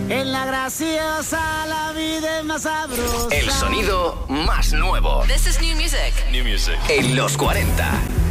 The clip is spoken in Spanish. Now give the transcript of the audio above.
En la graciosa la vida es más sabrosa. El sonido más nuevo. This is new music. En los 40.